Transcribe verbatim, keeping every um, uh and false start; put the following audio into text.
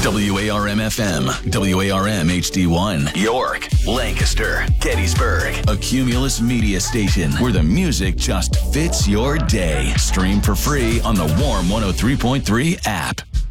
W A R M F M, W A R M H D one, York, Lancaster, Gettysburg. A Cumulus media station where the music just fits your day. Stream for free on the Warm one oh three point three app.